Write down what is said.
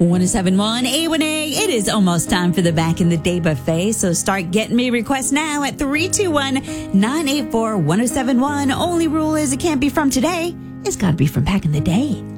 1071 A1A. It is almost time for the Back in the Day buffet, so start getting me requests now at 321-984-1071. Only rule is it can't be from today. It's got to be from back in the day.